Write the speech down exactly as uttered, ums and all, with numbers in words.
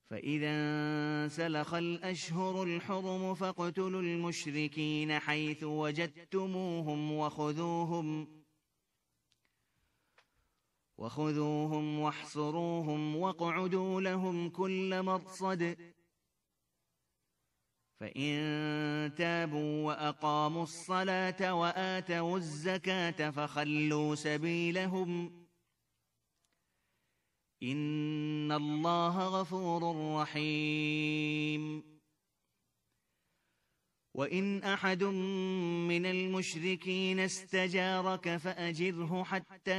فإذا انسلخ الأشهر الحرم فاقتلوا المشركين حيث وجدتموهم وخذوهم وخذوهم واحصروهم واقعدوا لهم كل مرصد فإن تابوا وأقاموا الصلاة وآتوا الزكاة فخلوا سبيلهم إن الله غفور رحيم. وإن أحد من المشركين استجارك فأجره حتى